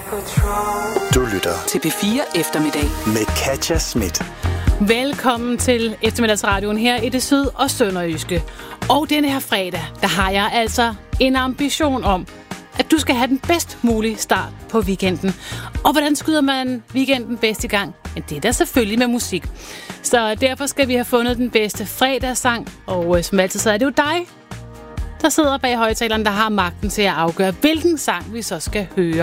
Du lytter til P4 Eftermiddag med Katja Schmidt. Velkommen til eftermiddagsradioen her i det syd- og sønderjyske. Og denne her fredag, der har jeg altså en ambition om, at du skal have den bedst mulige start på weekenden. Og hvordan skyder man weekenden bedst i gang? Ja, det er da selvfølgelig med musik. Så derfor skal vi have fundet den bedste fredagssang. Og som altid, så er det jo dig, der sidder bag højtaleren, der har magten til at afgøre, hvilken sang vi så skal høre.